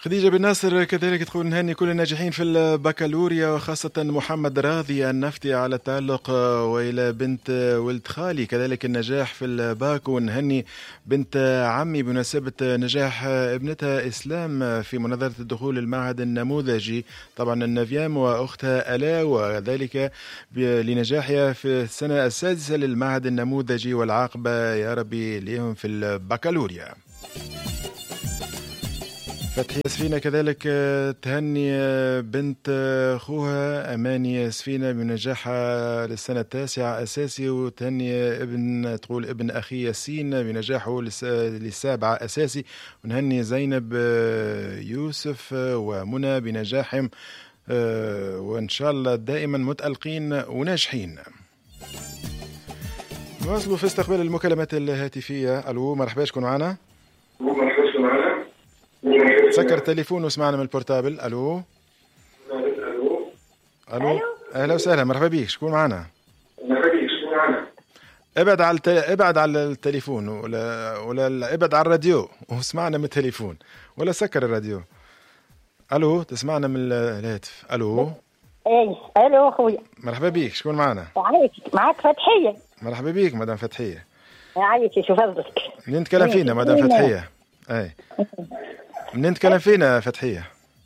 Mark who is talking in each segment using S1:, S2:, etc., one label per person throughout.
S1: خديجة بن ناصر كذلك تقول نهني كل الناجحين في البكالوريا وخاصة محمد راضي النفتي على التألق، وإلى بنت ولد خالي كذلك النجاح في الباك، ونهني بنت عمي بمناسبة نجاح ابنتها إسلام في منظرة الدخول المعهد النموذجي طبعا النفيام، وأختها ألا وذلك لنجاحها في السنة السادسة للمعهد النموذجي، والعاقبة يا ربي ليهم في البكالوريا. فتحية سفينة كذلك تهني بنت أخوها أماني سفينة بنجاحها للسنة التاسعة أساسي، وتهني تقول ابن أخي ياسين بنجاحه للسابعة أساسي، ونهني زينب يوسف ومنى بنجاحهم، وإن شاء الله دائما متألقين وناجحين. نواصلوا في استقبال المكالمات الهاتفية. ألو مرحبا، شكون معنا؟ سكر التليفون واسمعنا من البورتابل. الو اهلا وسهلا، مرحبا بيك، شكون معنا؟ ابعد على التليفون ولا ابعد على الراديو واسمعنا من التليفون، ولا سكر الراديو. الو تسمعنا من الهاتف. الو
S2: الو اخويا،
S1: مرحبا بيك، شكون معنا؟
S2: معك فتحية.
S1: مرحبا بيك مدام فتحية.
S2: عايشة، شو فضلك؟
S1: منين تكلم فينا مدام فتحية؟ اي منين تكلم فينا فتحية؟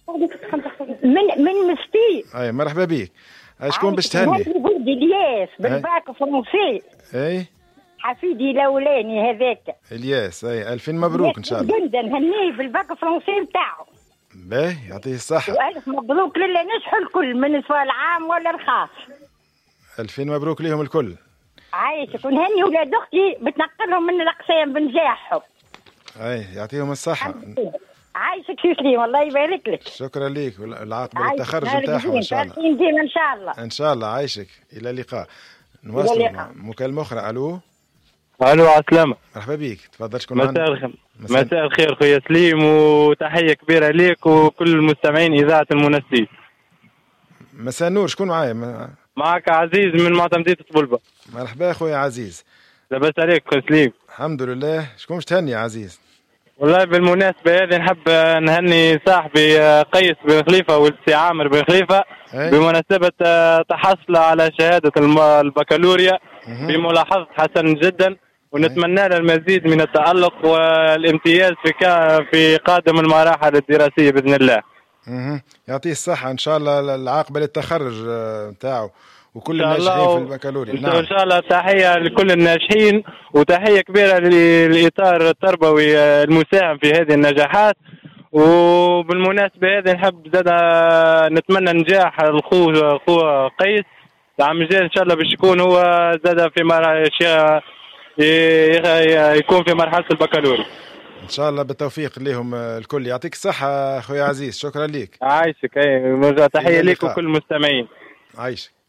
S2: من مستي.
S1: اي مرحبا بيك. شكون باش تهني؟
S2: ولدي الياس بالباك فرنسي.
S1: اي
S2: حفيدي الاولاني هذاك
S1: الياس. اي الف مبروك ان شاء الله.
S2: جدا نهنيه بالباك فرنسي نتاعو.
S1: باهي يعطيه الصحة.
S2: والف مبروك لله نجحوا الكل من سواء العام ولا الخاص.
S1: الف مبروك ليهم الكل.
S2: عايشك، ونهني ولاد اختي بتنقلهم من الاقسام بنجاحهم.
S1: اي يعطيهم الصحة.
S2: عايشك شو سليم، الله يبارك لك.
S1: شكرا ليك، والعاقبة للتخرج نتاعهم ان شاء الله.
S2: ديما ان شاء الله.
S1: ان شاء الله. عايشك، الى اللقاء. نواصل مكالمة اخرى. الو
S3: عسلامة،
S1: مرحبا بيك، تفضل. شكون معنا؟
S3: مساء الخير خويا سليم، وتحية كبيرة ليك وكل المستمعين إذاعة المنسي.
S1: مساء النور، شكون معايا؟
S3: معك عزيز من معتمدية طبلبة.
S1: مرحبا خويا عزيز.
S3: لاباس عليك خويا سليم؟
S1: الحمد لله. شكون باش تهني يا عزيز؟
S3: والله بالمناسبة هذه نحب نهني صاحبي قيس بن خليفة والسي عامر بن خليفة بمناسبة تحصل على شهادة البكالوريا بملاحظة حسن جدا، ونتمنى له المزيد من التألق والامتياز في قادم المراحل الدراسية بإذن الله.
S1: يعطيه الصحة إن شاء الله. العاقبة للتخرج نتاعو وكل الناجحين في البكالوريا.
S3: نعم إن شاء الله. تحية لكل الناجحين، وتحية كبيرة للإطار التربوي المساهم في هذه النجاحات. وبالمناسبة هذه نحب زاد نتمنى نجاح الأخوة قيس العام الجاي إن شاء الله، باش يكون هو زاد في يكون في مرحلة البكالوريا
S1: إن شاء الله. بالتوفيق لهم الكل. يعطيك الصحة أخوي عزيز، شكرا لك.
S3: عايشك. تحية لك وكل المستمعين.
S1: عايشك.